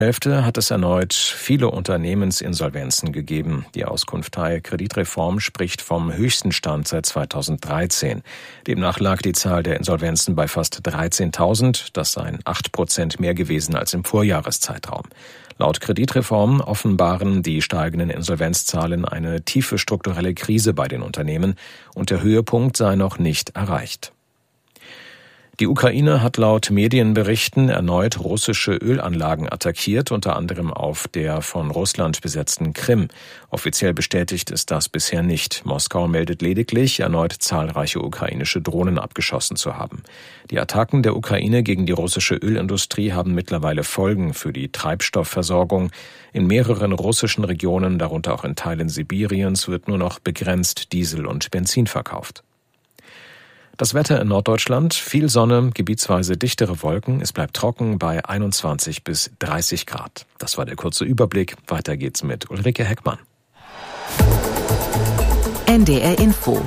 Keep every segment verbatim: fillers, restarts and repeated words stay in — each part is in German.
Hälfte hat es erneut viele Unternehmensinsolvenzen gegeben. Die Auskunft Teil Kreditreform spricht vom höchsten Stand seit zweitausenddreizehn. Demnach lag die Zahl der Insolvenzen bei fast dreizehntausend. Das seien acht Prozent mehr gewesen als im Vorjahreszeitraum. Laut Kreditreform offenbaren die steigenden Insolvenzzahlen eine tiefe strukturelle Krise bei den Unternehmen und der Höhepunkt sei noch nicht erreicht. Die Ukraine hat laut Medienberichten erneut russische Ölanlagen attackiert, unter anderem auf der von Russland besetzten Krim. Offiziell bestätigt ist das bisher nicht. Moskau meldet lediglich, erneut zahlreiche ukrainische Drohnen abgeschossen zu haben. Die Attacken der Ukraine gegen die russische Ölindustrie haben mittlerweile Folgen für die Treibstoffversorgung. In mehreren russischen Regionen, darunter auch in Teilen Sibiriens, wird nur noch begrenzt Diesel und Benzin verkauft. Das Wetter in Norddeutschland, viel Sonne, gebietsweise dichtere Wolken. Es bleibt trocken bei einundzwanzig bis dreißig Grad. Das war der kurze Überblick. Weiter geht's mit Ulrike Heckmann. N D R Info.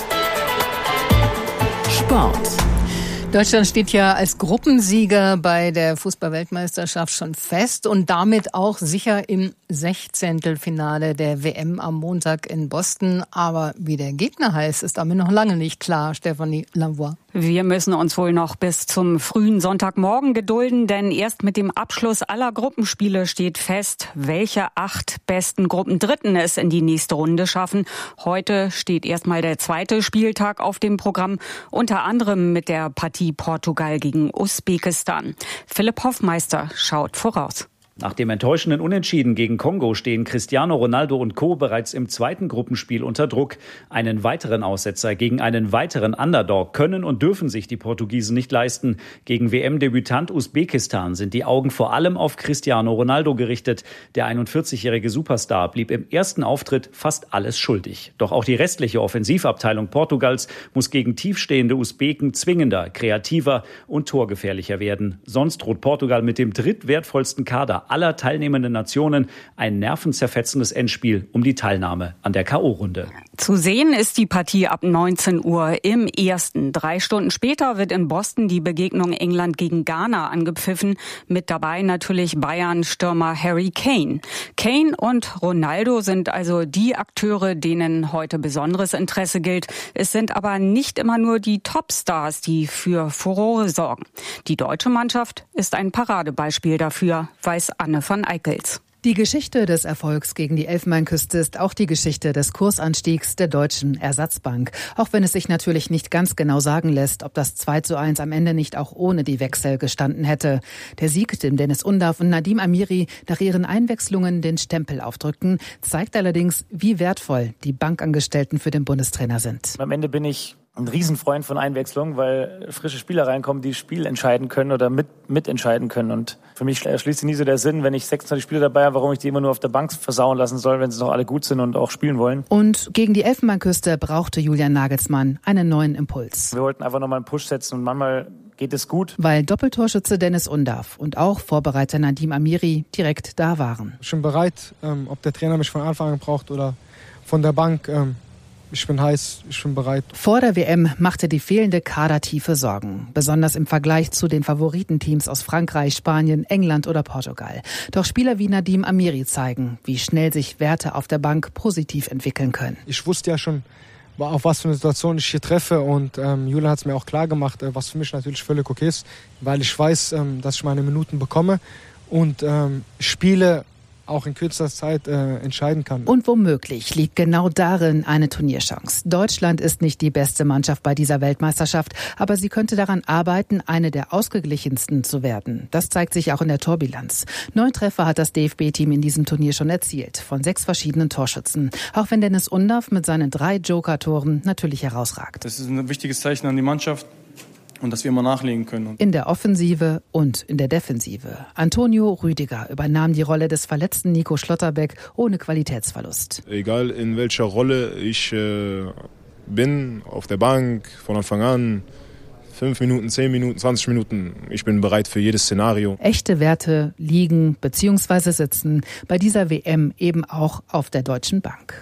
Sport. Deutschland steht ja als Gruppensieger bei der Fußball-Weltmeisterschaft schon fest und damit auch sicher im Sechzehntelfinale der W M am Montag in Boston. Aber wie der Gegner heißt, ist damit noch lange nicht klar, Stefanie Lavoie. Wir müssen uns wohl noch bis zum frühen Sonntagmorgen gedulden, denn erst mit dem Abschluss aller Gruppenspiele steht fest, welche acht besten Gruppendritten es in die nächste Runde schaffen. Heute steht erstmal der zweite Spieltag auf dem Programm, unter anderem mit der Partie Portugal gegen Usbekistan. Philipp Hoffmeister schaut voraus. Nach dem enttäuschenden Unentschieden gegen Kongo stehen Cristiano Ronaldo und Co. bereits im zweiten Gruppenspiel unter Druck. Einen weiteren Aussetzer gegen einen weiteren Underdog können und dürfen sich die Portugiesen nicht leisten. Gegen W M-Debütant Usbekistan sind die Augen vor allem auf Cristiano Ronaldo gerichtet. Der einundvierzigjährige Superstar blieb im ersten Auftritt fast alles schuldig. Doch auch die restliche Offensivabteilung Portugals muss gegen tiefstehende Usbeken zwingender, kreativer und torgefährlicher werden. Sonst droht Portugal mit dem drittwertvollsten Kader aller teilnehmenden Nationen ein nervenzerfetzendes Endspiel um die Teilnahme an der K O-Runde. Zu sehen ist die Partie ab neunzehn Uhr im Ersten. Drei Stunden später wird in Boston die Begegnung England gegen Ghana angepfiffen. Mit dabei natürlich Bayern-Stürmer Harry Kane. Kane und Ronaldo sind also die Akteure, denen heute besonderes Interesse gilt. Es sind aber nicht immer nur die Topstars, die für Furore sorgen. Die deutsche Mannschaft ist ein Paradebeispiel dafür, weiß Anne van Eickels. Die Geschichte des Erfolgs gegen die Elfenbeinküste ist auch die Geschichte des Kursanstiegs der Deutschen Ersatzbank. Auch wenn es sich natürlich nicht ganz genau sagen lässt, ob das zwei zu eins am Ende nicht auch ohne die Wechsel gestanden hätte. Der Sieg, dem Dennis Undav und Nadim Amiri nach ihren Einwechslungen den Stempel aufdrückten, zeigt allerdings, wie wertvoll die Bankangestellten für den Bundestrainer sind. Am Ende bin ich ein Riesenfreund von Einwechslung, weil frische Spieler reinkommen, die das Spiel entscheiden können oder mit mitentscheiden können. Und für mich schließt sich nie so der Sinn, wenn ich sechsundzwanzig Spieler dabei habe, warum ich die immer nur auf der Bank versauen lassen soll, wenn sie doch alle gut sind und auch spielen wollen. Und gegen die Elfenbeinküste brauchte Julian Nagelsmann einen neuen Impuls. Wir wollten einfach nochmal einen Push setzen und manchmal geht es gut. Weil Doppeltorschütze Dennis Undav und auch Vorbereiter Nadim Amiri direkt da waren. Ich bin bereit, ähm, ob der Trainer mich von Anfang an braucht oder von der Bank. Ähm Ich bin heiß, ich bin bereit. Vor der W M machte die fehlende Kadertiefe Sorgen. Besonders im Vergleich zu den Favoritenteams aus Frankreich, Spanien, England oder Portugal. Doch Spieler wie Nadim Amiri zeigen, wie schnell sich Werte auf der Bank positiv entwickeln können. Ich wusste ja schon, auf was für eine Situation ich hier treffe. Und ähm, Julian hat es mir auch klar gemacht, was für mich natürlich völlig okay ist. Weil ich weiß, ähm, dass ich meine Minuten bekomme und ähm, spiele auch in kürzester Zeit äh, entscheiden kann. Und womöglich liegt genau darin eine Turnierchance. Deutschland ist nicht die beste Mannschaft bei dieser Weltmeisterschaft, aber sie könnte daran arbeiten, eine der ausgeglichensten zu werden. Das zeigt sich auch in der Torbilanz. Neun Treffer hat das D F B-Team in diesem Turnier schon erzielt, von sechs verschiedenen Torschützen. Auch wenn Dennis Undav mit seinen drei Joker-Toren natürlich herausragt. Das ist ein wichtiges Zeichen an die Mannschaft. Und dass wir immer nachlegen können. In der Offensive und in der Defensive. Antonio Rüdiger übernahm die Rolle des verletzten Nico Schlotterbeck ohne Qualitätsverlust. Egal in welcher Rolle ich äh, bin, auf der Bank, von Anfang an, fünf Minuten, zehn Minuten, zwanzig Minuten, ich bin bereit für jedes Szenario. Echte Werte liegen bzw. sitzen bei dieser W M eben auch auf der Deutschen Bank.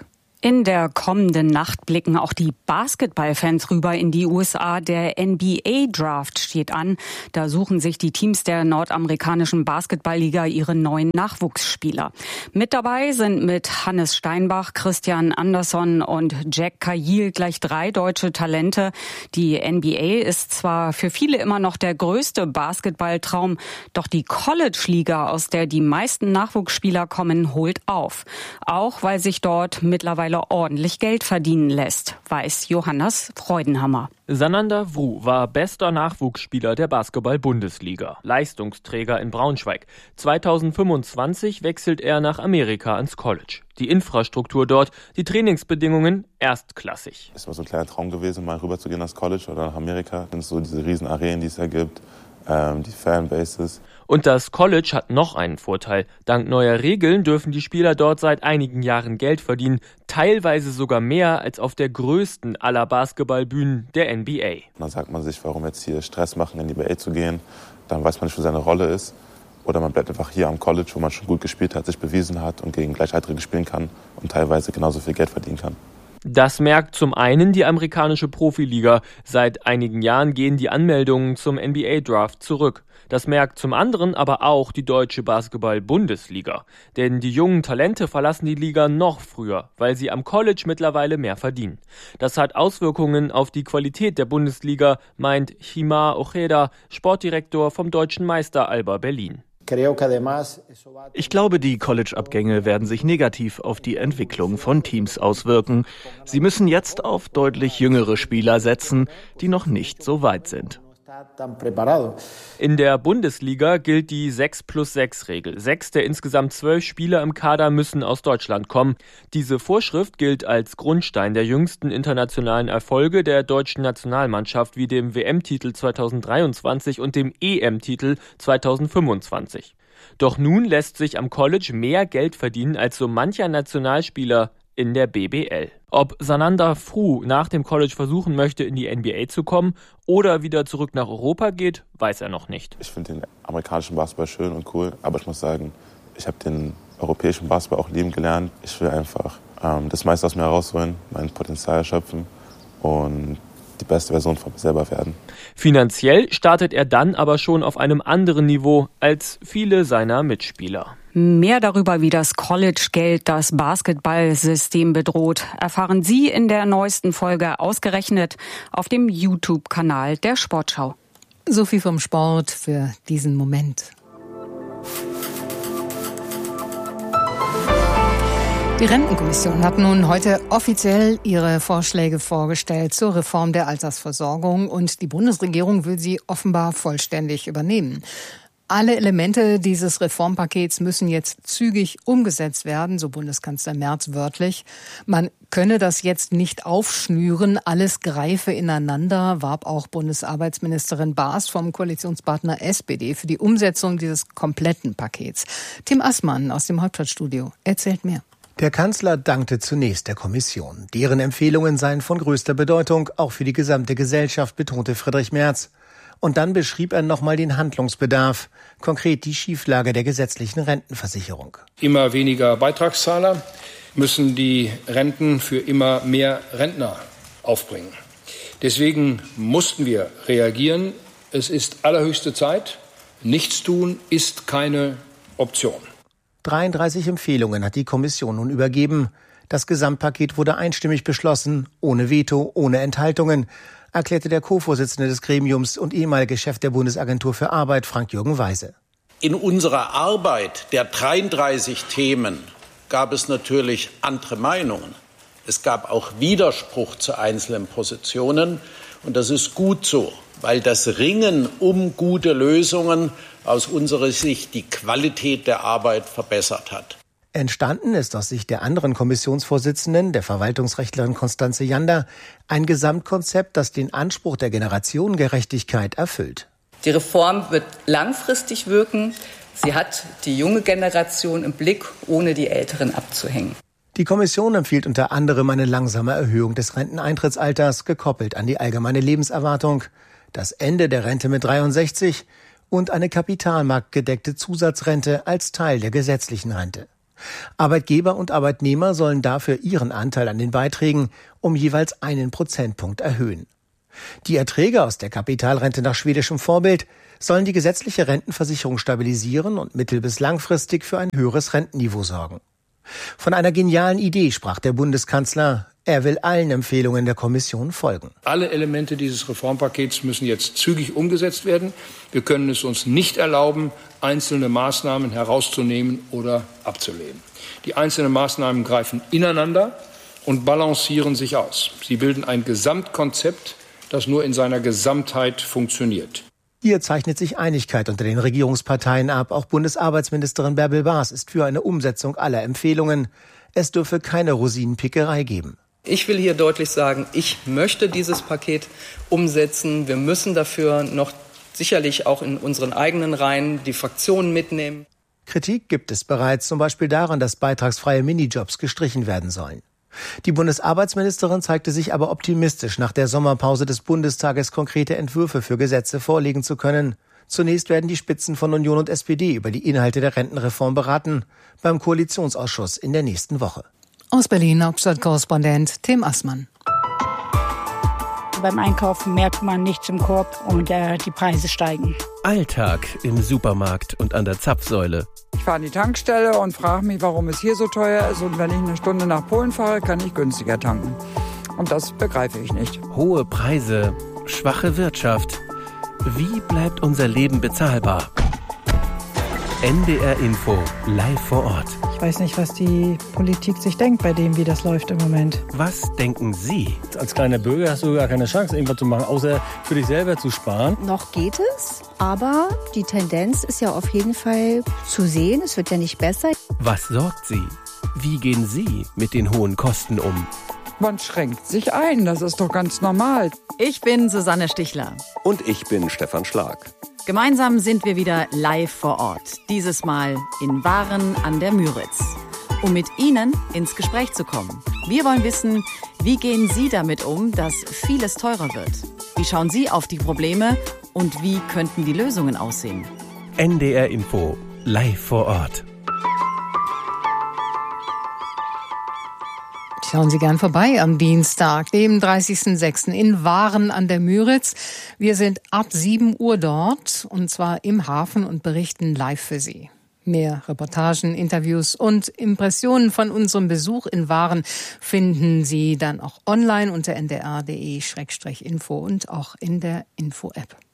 In der kommenden Nacht blicken auch die Basketballfans rüber in die U S A. Der N B A-Draft steht an. Da suchen sich die Teams der nordamerikanischen Basketballliga ihre neuen Nachwuchsspieler. Mit dabei sind mit Hannes Steinbach, Christian Andersson und Jack Cahill gleich drei deutsche Talente. Die N B A ist zwar für viele immer noch der größte Basketballtraum, doch die College-Liga, aus der die meisten Nachwuchsspieler kommen, holt auf. Auch weil sich dort mittlerweile ordentlich Geld verdienen lässt, weiß Johannes Freudenhammer. Sananda Vru war bester Nachwuchsspieler der Basketball-Bundesliga, Leistungsträger in Braunschweig. zweitausendfünfundzwanzig wechselt er nach Amerika ans College. Die Infrastruktur dort, die Trainingsbedingungen erstklassig. Es war so ein kleiner Traum gewesen, mal rüber zu gehen nach College oder nach Amerika. Das sind so diese riesen Arenen, die es da gibt, ähm, die Fanbases. Und das College hat noch einen Vorteil. Dank neuer Regeln dürfen die Spieler dort seit einigen Jahren Geld verdienen, teilweise sogar mehr als auf der größten aller Basketballbühnen, der N B A. Dann sagt man sich, warum jetzt hier Stress machen, in die N B A zu gehen. Dann weiß man nicht, wo seine Rolle ist. Oder man bleibt einfach hier am College, wo man schon gut gespielt hat, sich bewiesen hat und gegen Gleichaltrige spielen kann und teilweise genauso viel Geld verdienen kann. Das merkt zum einen die amerikanische Profiliga. Seit einigen Jahren gehen die Anmeldungen zum N B A-Draft zurück. Das merkt zum anderen aber auch die deutsche Basketball-Bundesliga. Denn die jungen Talente verlassen die Liga noch früher, weil sie am College mittlerweile mehr verdienen. Das hat Auswirkungen auf die Qualität der Bundesliga, meint Chima Ojeda, Sportdirektor vom deutschen Meister Alba Berlin. Ich glaube, die College-Abgänge werden sich negativ auf die Entwicklung von Teams auswirken. Sie müssen jetzt auf deutlich jüngere Spieler setzen, die noch nicht so weit sind. In der Bundesliga gilt die sechs plus sechs Regel. Sechs der insgesamt zwölf Spieler im Kader müssen aus Deutschland kommen. Diese Vorschrift gilt als Grundstein der jüngsten internationalen Erfolge der deutschen Nationalmannschaft wie dem W M-Titel zweitausenddreiundzwanzig und dem E M-Titel zweitausendfünfundzwanzig. Doch nun lässt sich am College mehr Geld verdienen als so mancher Nationalspieler in der B B L. Ob Sananda Vru nach dem College versuchen möchte, in die N B A zu kommen oder wieder zurück nach Europa geht, weiß er noch nicht. Ich finde den amerikanischen Basketball schön und cool, aber ich muss sagen, ich habe den europäischen Basketball auch lieben gelernt. Ich will einfach ähm, das meiste aus mir herausholen, mein Potenzial schöpfen und die beste Version von mir selber werden. Finanziell startet er dann aber schon auf einem anderen Niveau als viele seiner Mitspieler. Mehr darüber, wie das College-Geld das Basketballsystem bedroht, erfahren Sie in der neuesten Folge ausgerechnet auf dem YouTube-Kanal der Sportschau. So viel vom Sport für diesen Moment. Die Rentenkommission hat nun heute offiziell ihre Vorschläge vorgestellt zur Reform der Altersversorgung und die Bundesregierung will sie offenbar vollständig übernehmen. Alle Elemente dieses Reformpakets müssen jetzt zügig umgesetzt werden, so Bundeskanzler Merz wörtlich. Man könne das jetzt nicht aufschnüren, alles greife ineinander, warb auch Bundesarbeitsministerin Baas vom Koalitionspartner S P D für die Umsetzung dieses kompletten Pakets. Tim Assmann aus dem Hauptstadtstudio erzählt mehr. Der Kanzler dankte zunächst der Kommission. Deren Empfehlungen seien von größter Bedeutung, auch für die gesamte Gesellschaft, betonte Friedrich Merz. Und dann beschrieb er nochmal den Handlungsbedarf, konkret die Schieflage der gesetzlichen Rentenversicherung. Immer weniger Beitragszahler müssen die Renten für immer mehr Rentner aufbringen. Deswegen mussten wir reagieren. Es ist allerhöchste Zeit. Nichtstun ist keine Option. dreiunddreißig Empfehlungen hat die Kommission nun übergeben. Das Gesamtpaket wurde einstimmig beschlossen, ohne Veto, ohne Enthaltungen, erklärte der Co-Vorsitzende des Gremiums und ehemalige Chef der Bundesagentur für Arbeit, Frank-Jürgen Weise. In unserer Arbeit der dreiunddreißig Themen gab es natürlich andere Meinungen. Es gab auch Widerspruch zu einzelnen Positionen. Und das ist gut so, weil das Ringen um gute Lösungen aus unserer Sicht die Qualität der Arbeit verbessert hat. Entstanden ist aus Sicht der anderen Kommissionsvorsitzenden, der Verwaltungsrechtlerin Constanze Jander, ein Gesamtkonzept, das den Anspruch der Generationengerechtigkeit erfüllt. Die Reform wird langfristig wirken. Sie hat die junge Generation im Blick, ohne die Älteren abzuhängen. Die Kommission empfiehlt unter anderem eine langsame Erhöhung des Renteneintrittsalters, gekoppelt an die allgemeine Lebenserwartung, das Ende der Rente mit dreiundsechzig und eine kapitalmarktgedeckte Zusatzrente als Teil der gesetzlichen Rente. Arbeitgeber und Arbeitnehmer sollen dafür ihren Anteil an den Beiträgen um jeweils einen Prozentpunkt erhöhen. Die Erträge aus der Kapitalrente nach schwedischem Vorbild sollen die gesetzliche Rentenversicherung stabilisieren und mittel- bis langfristig für ein höheres Rentenniveau sorgen. Von einer genialen Idee sprach der Bundeskanzler. Er will allen Empfehlungen der Kommission folgen. Alle Elemente dieses Reformpakets müssen jetzt zügig umgesetzt werden. Wir können es uns nicht erlauben, einzelne Maßnahmen herauszunehmen oder abzulehnen. Die einzelnen Maßnahmen greifen ineinander und balancieren sich aus. Sie bilden ein Gesamtkonzept, das nur in seiner Gesamtheit funktioniert. Hier zeichnet sich Einigkeit unter den Regierungsparteien ab. Auch Bundesarbeitsministerin Bärbel Baas ist für eine Umsetzung aller Empfehlungen. Es dürfe keine Rosinenpickerei geben. Ich will hier deutlich sagen, ich möchte dieses Paket umsetzen. Wir müssen dafür noch sicherlich auch in unseren eigenen Reihen die Fraktionen mitnehmen. Kritik gibt es bereits, zum Beispiel daran, dass beitragsfreie Minijobs gestrichen werden sollen. Die Bundesarbeitsministerin zeigte sich aber optimistisch, nach der Sommerpause des Bundestages konkrete Entwürfe für Gesetze vorlegen zu können. Zunächst werden die Spitzen von Union und S P D über die Inhalte der Rentenreform beraten, beim Koalitionsausschuss in der nächsten Woche. Aus Berlin Hauptstadtkorrespondent Tim Assmann. Beim Einkaufen merkt man nichts im Korb und äh, die Preise steigen. Alltag im Supermarkt und an der Zapfsäule. Ich fahre an die Tankstelle und frage mich, warum es hier so teuer ist. Und wenn ich eine Stunde nach Polen fahre, kann ich günstiger tanken. Und das begreife ich nicht. Hohe Preise, schwache Wirtschaft. Wie bleibt unser Leben bezahlbar? N D R Info, live vor Ort. Ich weiß nicht, was die Politik sich denkt bei dem, wie das läuft im Moment. Was denken Sie? Als kleiner Bürger hast du gar keine Chance, irgendwas zu machen, außer für dich selber zu sparen. Noch geht es, aber die Tendenz ist ja auf jeden Fall zu sehen. Es wird ja nicht besser. Was sorgt Sie? Wie gehen Sie mit den hohen Kosten um? Man schränkt sich ein, das ist doch ganz normal. Ich bin Susanne Stichler. Und ich bin Stefan Schlag. Gemeinsam sind wir wieder live vor Ort. Dieses Mal in Waren an der Müritz. Um mit Ihnen ins Gespräch zu kommen. Wir wollen wissen, wie gehen Sie damit um, dass vieles teurer wird? Wie schauen Sie auf die Probleme und wie könnten die Lösungen aussehen? N D R Info, live vor Ort. Schauen Sie gern vorbei am Dienstag, dem dreißigsten sechsten in Waren an der Müritz. Wir sind ab sieben Uhr dort, und zwar im Hafen, und berichten live für Sie. Mehr Reportagen, Interviews und Impressionen von unserem Besuch in Waren finden Sie dann auch online unter n d r punkt d e slash info und auch in der Info-App.